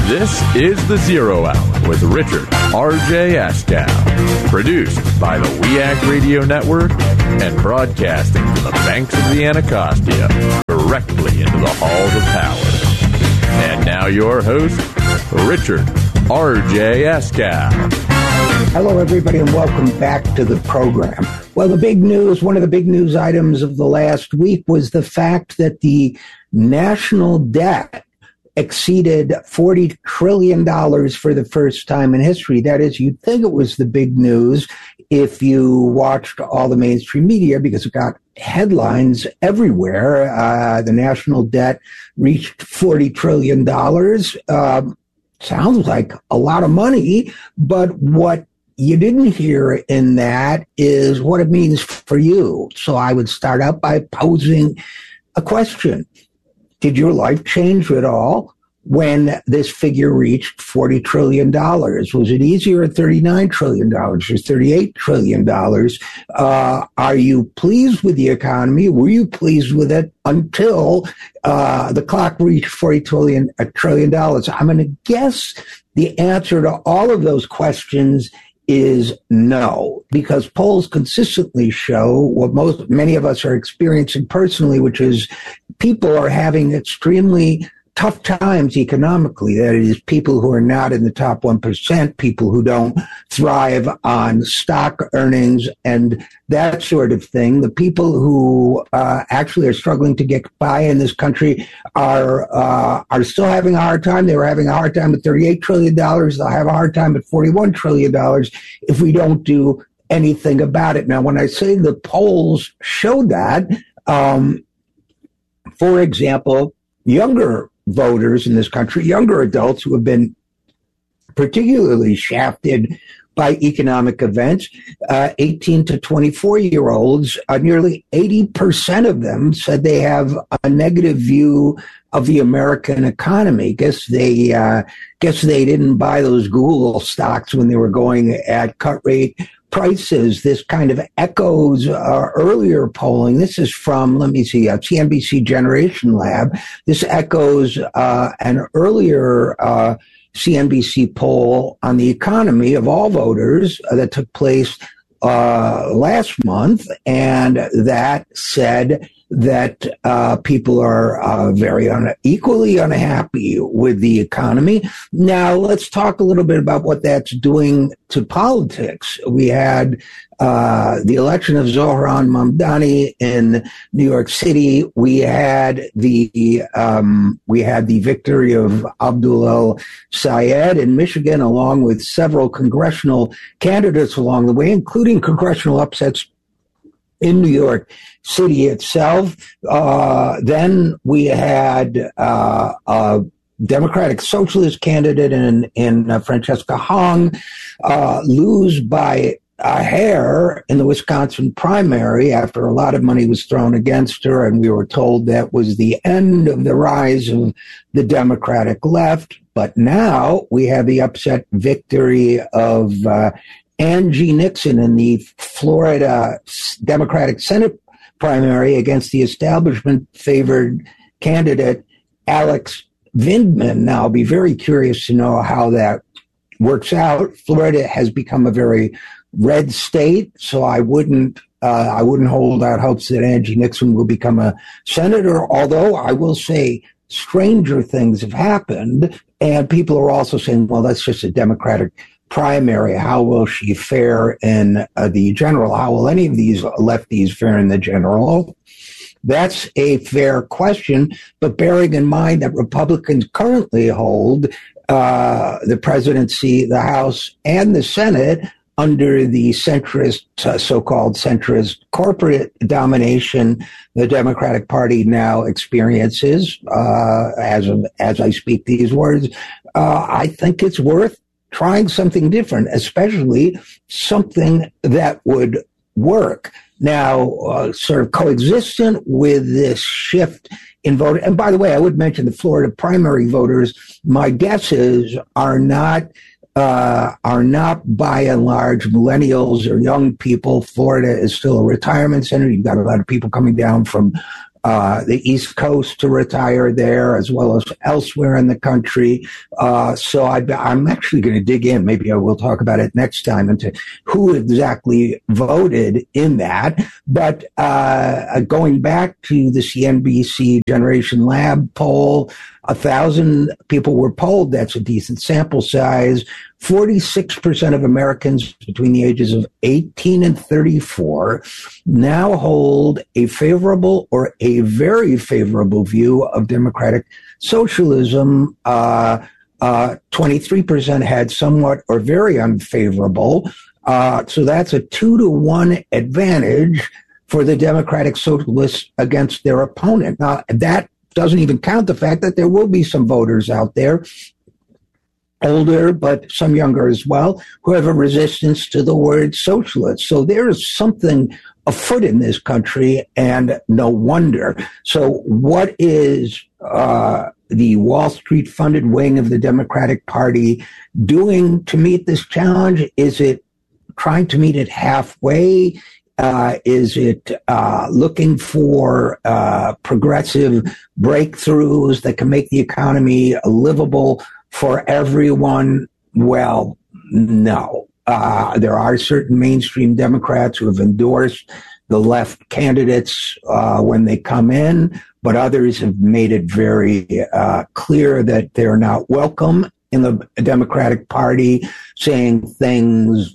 This is The Zero Hour with Richard R.J. Askow, produced by the WEAC Radio Network and broadcasting from the banks of the Anacostia directly into the halls of power. And now your host, Richard R.J. Askow. Hello, everybody, and welcome back to the program. Well, one of the big news items of the last week was the fact that the national debt exceeded $40 trillion for the first time in history. That is, you'd think it was the big news if you watched all the mainstream media because it got headlines everywhere. The national debt reached $40 trillion. Sounds like a lot of money, but what you didn't hear in that is what it means for you. So I would start out by posing a question. Did your life change at all when this figure reached $40 trillion? Was it easier at $39 trillion or $38 trillion? Are you pleased with the economy? Were you pleased with it until the clock reached $40 trillion? I'm going to guess the answer to all of those questions is no, because polls consistently show what many of us are experiencing personally, which is people are having extremely tough times economically. That is, people who are not in the top 1%, people who don't thrive on stock earnings and that sort of thing. The people who actually are struggling to get by in this country are still having a hard time. They were having a hard time at $38 trillion. They'll have a hard time at $41 trillion if we don't do anything about it. Now, when I say the polls show that, for example, younger voters in this country, younger adults who have been particularly shafted by economic events, 18 to 24-year-olds, nearly 80% of them said they have a negative view of the American economy. Guess they didn't buy those Google stocks when they were going at cut rate prices. This kind of echoes earlier polling. This is from, CNBC Generation Lab. This echoes an earlier CNBC poll on the economy of all voters that took place last month, and that said that people are equally unhappy with the economy. Now, let's talk a little bit about what that's doing to politics. We had the election of Zohran Mamdani in New York City. We had the victory of Abdul El-Sayed in Michigan, along with several congressional candidates along the way, including congressional upsets in New York City itself. Then we had a Democratic Socialist candidate in Francesca Hong lose by a hair in the Wisconsin primary after a lot of money was thrown against her, and we were told that was the end of the rise of the Democratic left. But now we have the upset victory of Angie Nixon in the Florida Democratic Senate primary against the establishment-favored candidate Alex Vindman. Now, I'll be very curious to know how that works out. Florida has become a very red state, so I wouldn't hold out hopes that Angie Nixon will become a senator, although I will say stranger things have happened, and people are also saying, well, that's just a Democratic primary. How will she fare in the general? How will any of these lefties fare in the general? That's a fair question, but bearing in mind that Republicans currently hold the presidency, the House, and the Senate under the centrist, so-called centrist corporate domination the Democratic Party now experiences, as I speak these words, I think it's worth trying something different, especially something that would work. Now, sort of coexistent with this shift in voting, and by the way, I would mention the Florida primary voters, my guesses are not by and large millennials or young people. Florida is still a retirement center. You've got a lot of people coming down from the East Coast to retire there, as well as elsewhere in the country. So I'm actually going to dig in. Maybe I will talk about it next time into who exactly voted in that. But going back to the CNBC Generation Lab poll, 1,000 people were polled. That's a decent sample size. 46% of Americans between the ages of 18 and 34 now hold a favorable or a very favorable view of democratic socialism. 23% had somewhat or very unfavorable. So that's a 2-to-1 advantage for the democratic socialists against their opponent. Now, that doesn't even count the fact that there will be some voters out there, older, but some younger as well, who have a resistance to the word socialist. So there is something afoot in this country, and no wonder. So what is the Wall Street funded wing of the Democratic Party doing to meet this challenge? Is it trying to meet it halfway? Is it looking for progressive breakthroughs that can make the economy livable for everyone? Well, no. There are certain mainstream Democrats who have endorsed the left candidates when they come in, but others have made it very clear that they're not welcome in the Democratic Party, saying things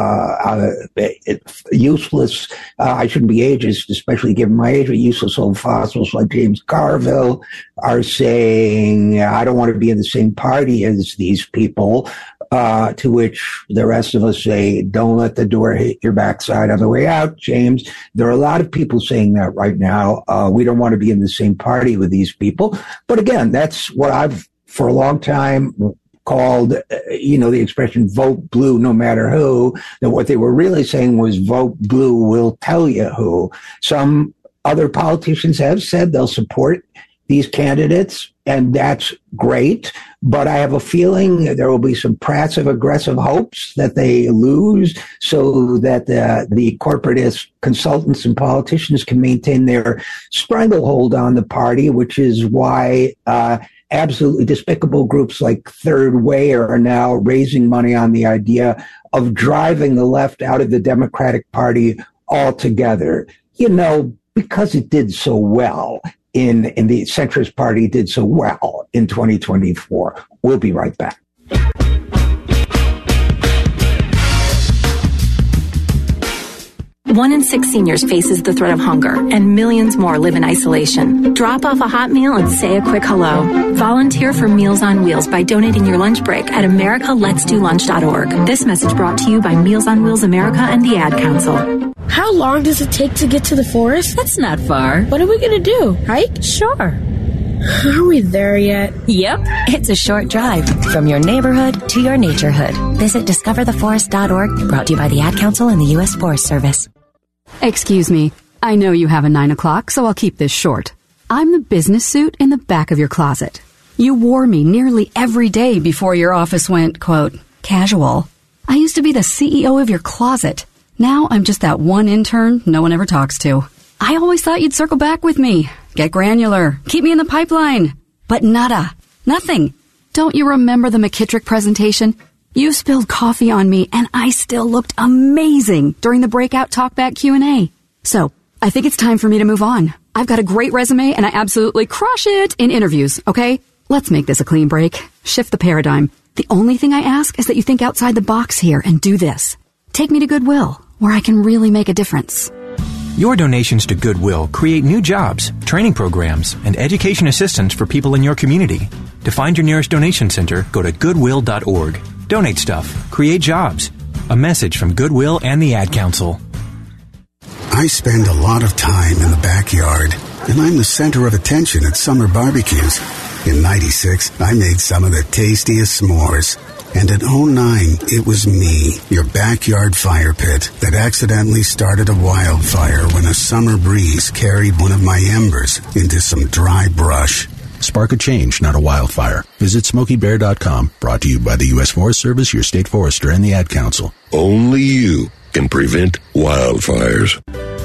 useless. I shouldn't be ageist, especially given my age, but useless old fossils like James Carville are saying, I don't want to be in the same party as these people, to which the rest of us say, don't let the door hit your backside on the way out, James. There are a lot of people saying that right now. We don't want to be in the same party with these people. But again, that's what I've for a long time called, the expression vote blue no matter who. That what they were really saying was vote blue, we'll tell you who. Some other politicians have said they'll support these candidates, and that's great. But I have a feeling there will be some passive aggressive hopes that they lose so that the corporatist consultants and politicians can maintain their stranglehold on the party, which is why absolutely despicable groups like Third Way are now raising money on the idea of driving the left out of the Democratic Party altogether. Because it did so well in the centrist party did so well in 2024. We'll be right back. 1 in 6 seniors faces the threat of hunger, and millions more live in isolation. Drop off a hot meal and say a quick hello. Volunteer for Meals on Wheels by donating your lunch break at americaletsdolunch.org. This message brought to you by Meals on Wheels America and the Ad Council. How long does it take to get to the forest? That's not far. What are we going to do? Hike? Sure. Are we there yet? Yep. It's a short drive from your neighborhood to your naturehood. Visit discovertheforest.org, brought to you by the Ad Council and the U.S. Forest Service. Excuse me. I know you have a 9 o'clock, so I'll keep this short. I'm the business suit in the back of your closet. You wore me nearly every day before your office went, quote, casual. I used to be the CEO of your closet. Now I'm just that one intern no one ever talks to. I always thought you'd circle back with me, get granular, keep me in the pipeline. But nada. Nothing. Don't you remember the McKittrick presentation? You spilled coffee on me, and I still looked amazing during the breakout talkback Q&A. So, I think it's time for me to move on. I've got a great resume, and I absolutely crush it in interviews, okay? Let's make this a clean break. Shift the paradigm. The only thing I ask is that you think outside the box here and do this. Take me to Goodwill, where I can really make a difference. Your donations to Goodwill create new jobs, training programs, and education assistance for people in your community. To find your nearest donation center, go to goodwill.org. Donate stuff. Create jobs. A message from Goodwill and the Ad Council. I spend a lot of time in the backyard, and I'm the center of attention at summer barbecues. In '96, I made some of the tastiest s'mores. And in '09, it was me, your backyard fire pit, that accidentally started a wildfire when a summer breeze carried one of my embers into some dry brush. Spark a change, not a wildfire. Visit SmokeyBear.com. Brought to you by the U.S. Forest Service, your state forester, and the Ad Council. Only you can prevent wildfires.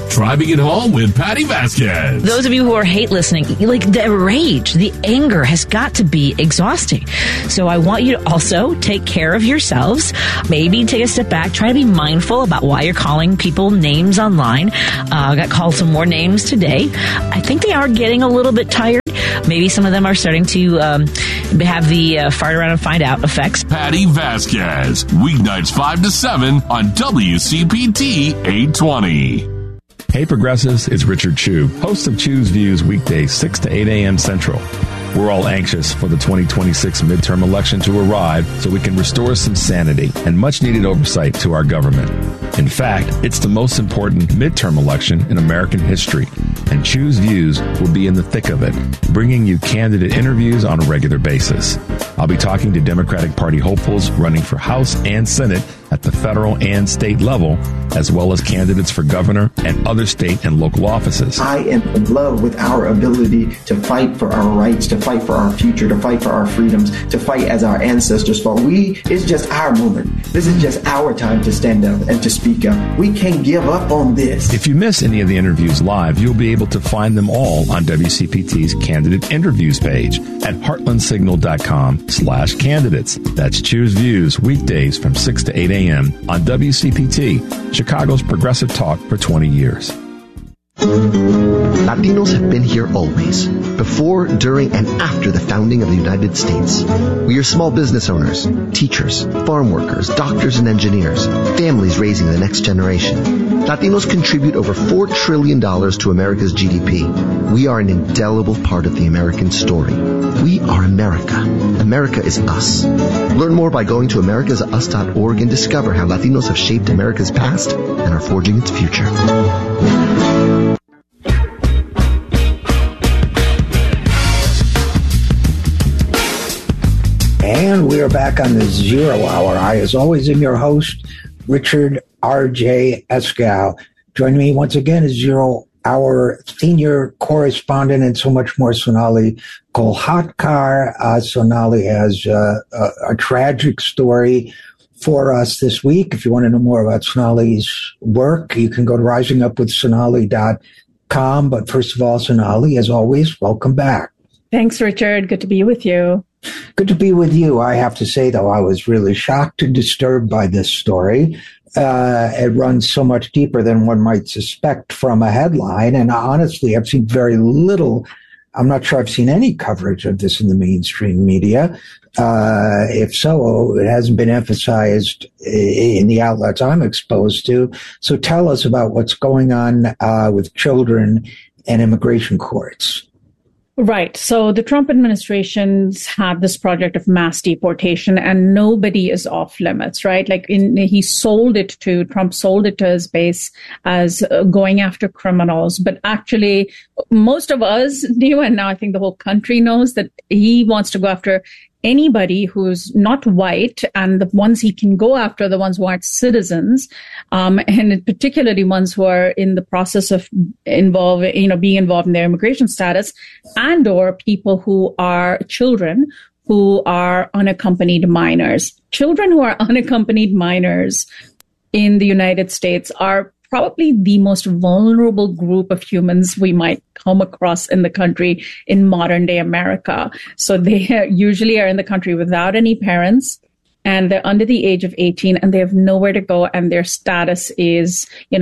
Driving It Home with Patty Vasquez. Those of you who are hate listening, like the rage, the anger has got to be exhausting. So I want you to also take care of yourselves. Maybe take a step back. Try to be mindful about why you're calling people names online. I got called some more names today. I think they are getting a little bit tired. Maybe some of them are starting to have the fart around and find out effects. Patty Vasquez, weeknights 5 to 7 on WCPT 820. Hey Progressives, it's Richard Chew, host of Chew's Views weekdays 6 to 8 a.m. Central. We're all anxious for the 2026 midterm election to arrive so we can restore some sanity and much-needed oversight to our government. In fact, it's the most important midterm election in American history, and Chew's Views will be in the thick of it, bringing you candidate interviews on a regular basis. I'll be talking to Democratic Party hopefuls running for House and Senate at the federal and state level, as well as candidates for governor and other state and local offices. I am in love with our ability to fight for our rights, to fight for our future, to fight for our freedoms, to fight as our ancestors fought. It's just our moment. This is just our time to stand up and to speak up. We can't give up on this. If you miss any of the interviews live, you'll be able to find them all on WCPT's Candidate Interviews page at heartlandsignal.com/candidates. That's Choose Views, weekdays from 6 to 8 a.m. on WCPT, Chicago's progressive talk for 20 years. Latinos have been here always, before, during, and after the founding of the United States. We are small business owners, teachers, farm workers, doctors and engineers, families raising the next generation. Latinos contribute over $4 trillion to America's GDP. We are an indelible part of the American story. We are America. America is us. Learn more by going to americasus.org and discover how Latinos have shaped America's past and are forging its future. And we are back on the 0 Hour. I, as always, am your host, Richard R.J. Eskow. Joining me once again is 0 Hour senior correspondent and so much more, Sonali Kolhatkar. Sonali has a tragic story for us this week. If you want to know more about Sonali's work, you can go to risingupwithsonali.com. But first of all, Sonali, as always, welcome back. Thanks, Richard. Good to be with you. Good to be with you. I have to say, though, I was really shocked and disturbed by this story. It runs so much deeper than one might suspect from a headline. And honestly, I've seen very little. I'm not sure I've seen any coverage of this in the mainstream media. If so, it hasn't been emphasized in the outlets I'm exposed to. So tell us about what's going on with children and immigration courts. Right. So the Trump administration's had this project of mass deportation, and nobody is off limits, right? Like Trump sold it to his base as going after criminals. But actually, most of us knew, and now I think the whole country knows, that he wants to go after anybody who's not white, and the ones he can go after, the ones who aren't citizens, and particularly ones who are in the process of being involved in their immigration status, and or people who are children who are unaccompanied minors. Children who are unaccompanied minors in the United States are probably the most vulnerable group of humans we might come across in the country in modern day America. So they usually are in the country without any parents, and they're under the age of 18, and they have nowhere to go, and their status is, a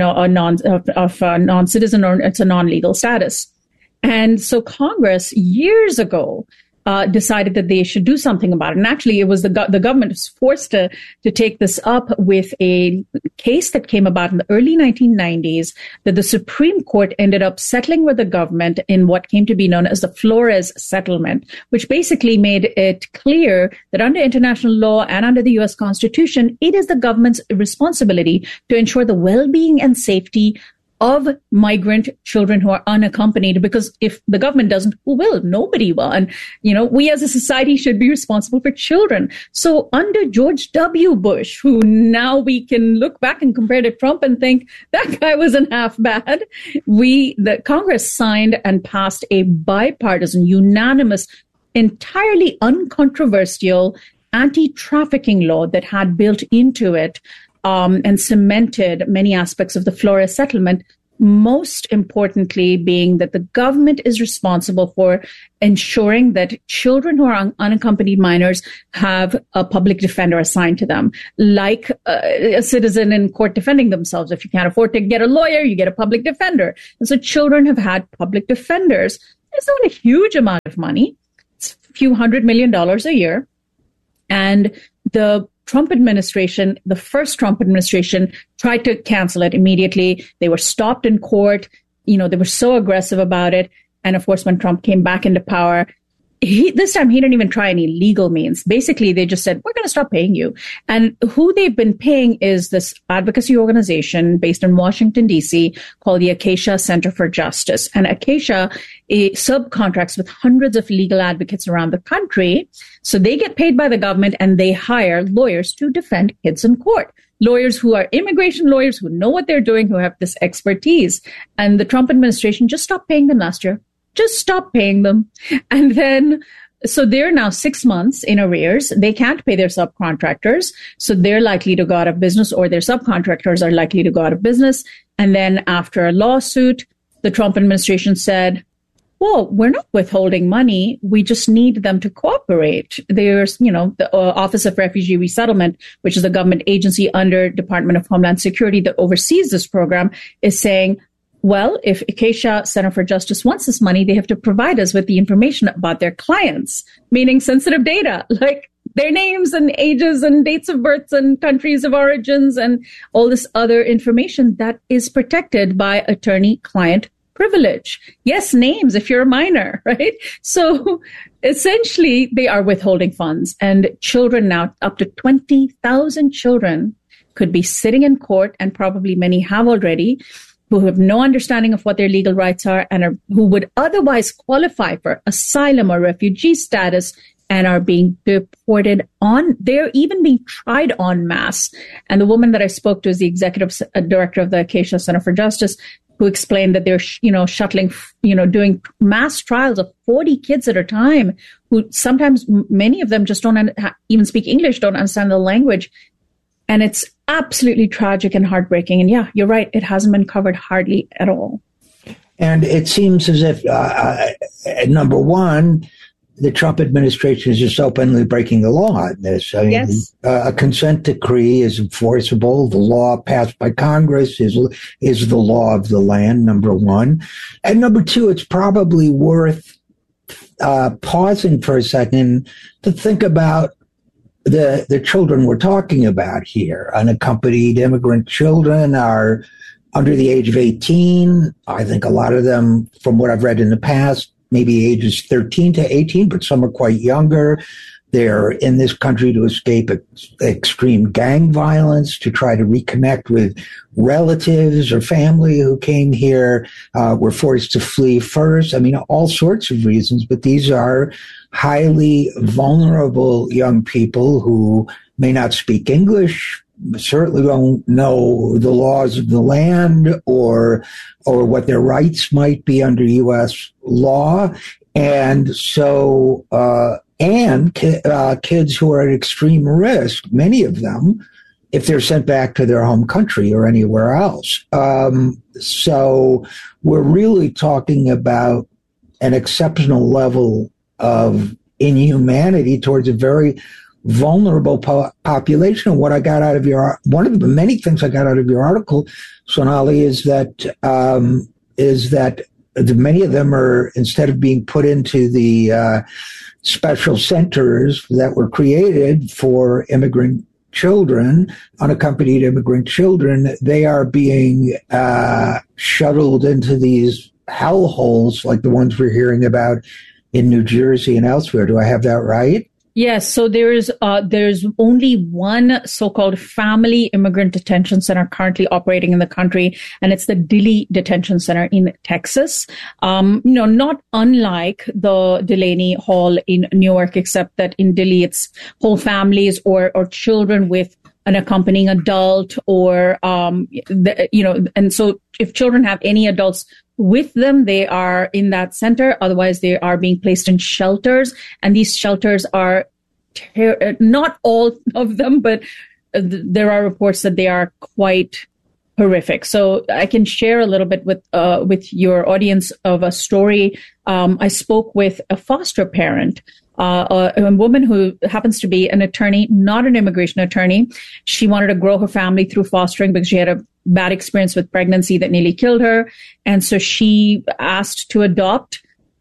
non-citizen, or it's a non-legal status. And so Congress years ago decided that they should do something about it. And actually, it was the government was forced to take this up with a case that came about in the early 1990s that the Supreme Court ended up settling with the government in what came to be known as the Flores Settlement, which basically made it clear that under international law and under the U.S. Constitution, it is the government's responsibility to ensure the well-being and safety of migrant children who are unaccompanied, because if the government doesn't, who will? Nobody will. And, we as a society should be responsible for children. So under George W. Bush, who now we can look back and compare to Trump and think that guy wasn't half bad, the Congress signed and passed a bipartisan, unanimous, entirely uncontroversial anti-trafficking law that had built into it and cemented many aspects of the Flores Settlement, most importantly being that the government is responsible for ensuring that children who are unaccompanied minors have a public defender assigned to them, like a citizen in court defending themselves. If you can't afford to get a lawyer, you get a public defender. And so children have had public defenders. It's not a huge amount of money. It's a few $100 million a year. And the Trump administration, the first Trump administration, tried to cancel it immediately. They were stopped in court. They were so aggressive about it. And of course, when Trump came back into power, this time he didn't even try any legal means. Basically, they just said, we're going to stop paying you. And who they've been paying is this advocacy organization based in Washington, D.C. called the Acacia Center for Justice. And Acacia subcontracts with hundreds of legal advocates around the country. So they get paid by the government and they hire lawyers to defend kids in court. Lawyers who are immigration lawyers who know what they're doing, who have this expertise. And the Trump administration just stopped paying them last year. Just stop paying them. And then, so they're now 6 months in arrears. They can't pay their subcontractors. So they're likely to go out of business, or their subcontractors are likely to go out of business. And then after a lawsuit, the Trump administration said, well, we're not withholding money. We just need them to cooperate. There's, the Office of Refugee Resettlement, which is a government agency under Department of Homeland Security that oversees this program, is saying, well, if Acacia Center for Justice wants this money, they have to provide us with the information about their clients, meaning sensitive data, like their names and ages and dates of births and countries of origins and all this other information that is protected by attorney-client privilege. Yes, names if you're a minor, right? So essentially, they are withholding funds. And children now, up to 20,000 children could be sitting in court, and probably many have already, who have no understanding of what their legal rights are and who would otherwise qualify for asylum or refugee status and are being deported they're even being tried en masse. And the woman that I spoke to is the executive director of the Acacia Center for Justice, who explained that they're, shuttling, doing mass trials of 40 kids at a time, who sometimes many of them just don't even speak English, don't understand the language. And it's absolutely tragic and heartbreaking. And yeah, you're right. It hasn't been covered hardly at all. And it seems as if, number one, the Trump administration is just openly breaking the law on this. Yes. A consent decree is enforceable. The law passed by Congress is the law of the land, number one. And number two, it's probably worth pausing for a second to think about the children we're talking about here. Unaccompanied immigrant children are under the age of 18. I think a lot of them, from what I've read in the past, maybe ages 13 to 18, but some are quite younger. They're in this country to escape extreme gang violence, to try to reconnect with relatives or family who came here, were forced to flee first. I mean, all sorts of reasons, but these are highly vulnerable young people who may not speak English, certainly don't know the laws of the land or what their rights might be under U.S. law. And so, kids who are at extreme risk, many of them, if they're sent back to their home country or anywhere else. So we're really talking about an exceptional level of inhumanity towards a very vulnerable population. And what I got out of one of the many things I got out of your article, Sonali, is that many of them are, instead of being put into the special centers that were created for immigrant children, unaccompanied immigrant children, they are being shuttled into these hellholes like the ones we're hearing about in New Jersey and elsewhere. Do I have that right? Yes. So there's only one so-called family immigrant detention center currently operating in the country, and it's the Dilley Detention Center in Texas. Not unlike the Delaney Hall in Newark, except that in Dilley it's whole families or children with an accompanying adult, and so if children have any adults with them, they are in that center. Otherwise, they are being placed in shelters. And these shelters are not all of them, but there are reports that they are quite horrific. So I can share a little bit with your audience of a story. I spoke with a foster parent, a woman who happens to be an attorney, not an immigration attorney. She wanted to grow her family through fostering because she had a bad experience with pregnancy that nearly killed her. And so she asked to adopt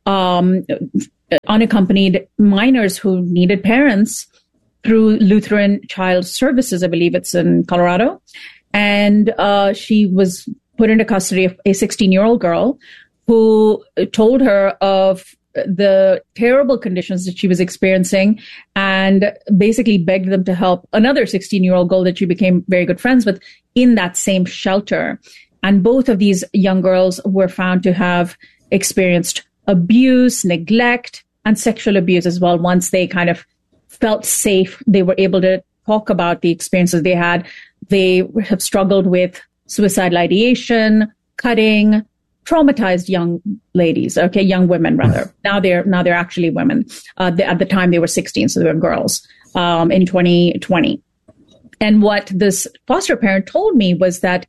unaccompanied minors who needed parents through Lutheran Child Services. I believe it's in Colorado. And she was put into custody of a 16-year-old girl who told her of the terrible conditions that she was experiencing and basically begged them to help another 16-year-old girl that she became very good friends with in that same shelter. And both of these young girls were found to have experienced abuse, neglect, and sexual abuse as well. Once they kind of felt safe, they were able to talk about the experiences they had. They have struggled with suicidal ideation, cutting, traumatized young women rather. Now they're actually women. At the time they were 16, so they were girls in 2020. And what this foster parent told me was that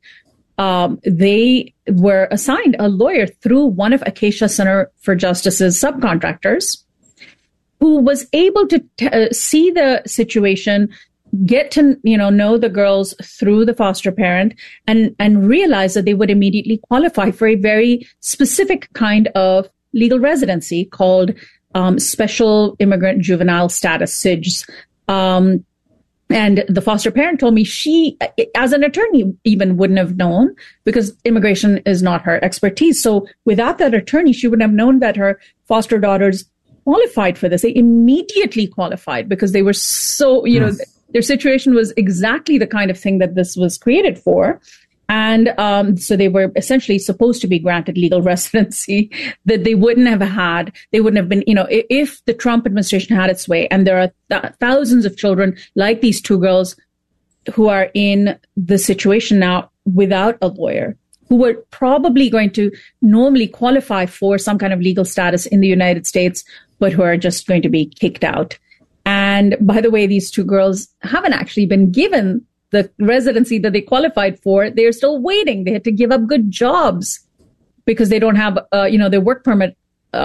they were assigned a lawyer through one of Acacia Center for Justice's subcontractors, who was able to see the situation, get to know the girls through the foster parent, and realize that they would immediately qualify for a very specific kind of legal residency called Special Immigrant Juvenile Status, SIJS. And the foster parent told me she, as an attorney, even wouldn't have known because immigration is not her expertise. So without that attorney, she wouldn't have known that her foster daughters qualified for this. They immediately qualified because they were so, their situation was exactly the kind of thing that this was created for. And so they were essentially supposed to be granted legal residency that they wouldn't have had. They wouldn't have been, if the Trump administration had its way. And there are thousands of children like these two girls who are in the situation now without a lawyer, who were probably going to normally qualify for some kind of legal status in the United States, but who are just going to be kicked out. And by the way, these two girls haven't actually been given the residency that they qualified for. They're still waiting. They had to give up good jobs because they don't have, their work permit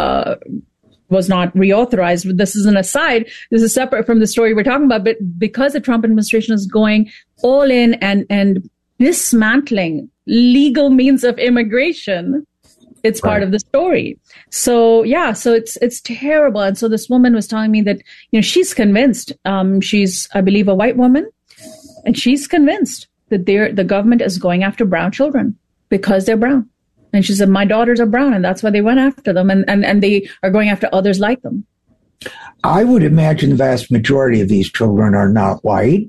was not reauthorized. This is an aside. This is separate from the story we're talking about. But because the Trump administration is going all in and dismantling legal means of immigration, it's part of the story. So it's terrible. And so this woman was telling me that, she's convinced, she's, I believe, a white woman. And she's convinced that the government is going after brown children because they're brown. And she said, my daughters are brown, and that's why they went after them. And they are going after others like them. I would imagine the vast majority of these children are not white.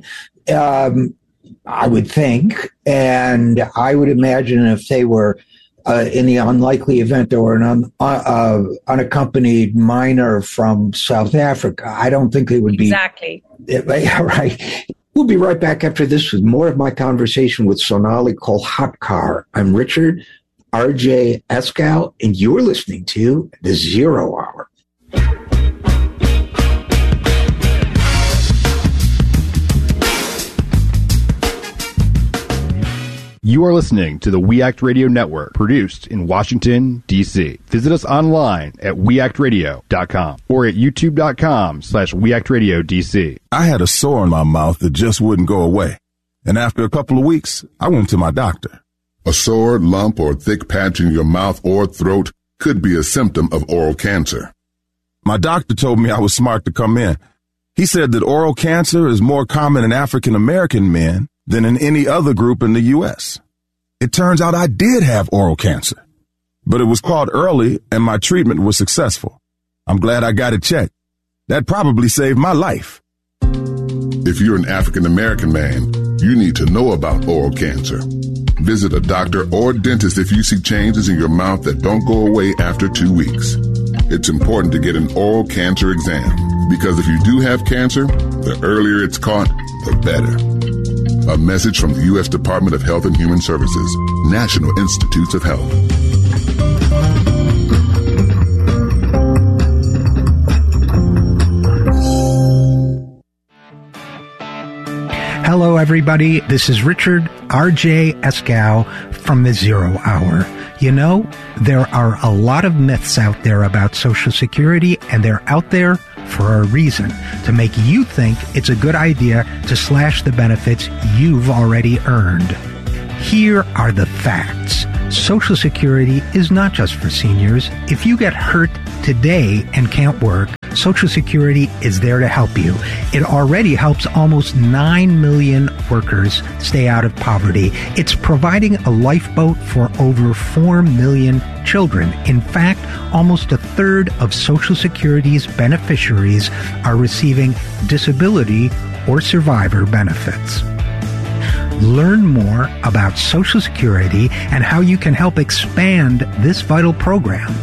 I would think. And I would imagine if they were, in the unlikely event there were an unaccompanied minor from South Africa, I don't think they would be. Exactly. Right. We'll be right back after this with more of my conversation with Sonali Kolhatkar. I'm Richard R.J. Eskow, and you're listening to The Zero Hour. You are listening to the We Act Radio Network, produced in Washington, D.C. Visit us online at weactradio.com or at youtube.com/weactradiodc. I had a sore in my mouth that just wouldn't go away. And after a couple of weeks, I went to my doctor. A sore, lump, or thick patch in your mouth or throat could be a symptom of oral cancer. My doctor told me I was smart to come in. He said that oral cancer is more common in African American men than in any other group in the U.S. It turns out I did have oral cancer, but it was caught early and my treatment was successful. I'm glad I got it checked. That probably saved my life. If you're an African American man, you need to know about oral cancer. Visit a doctor or dentist if you see changes in your mouth that don't go away after 2 weeks. It's important to get an oral cancer exam because if you do have cancer, the earlier it's caught, the better. A message from the U.S. Department of Health and Human Services, National Institutes of Health. Hello, everybody. This is Richard R.J. Eskow from the Zero Hour. You know, there are a lot of myths out there about Social Security, and they're out there for a reason, to make you think it's a good idea to slash the benefits you've already earned. Here are the facts. Social Security is not just for seniors. If you get hurt today and can't work, Social Security is there to help you. It already helps almost 9 million workers stay out of poverty. It's providing a lifeboat for over 4 million children. In fact, almost a third of Social Security's beneficiaries are receiving disability or survivor benefits. Learn more about Social Security and how you can help expand this vital program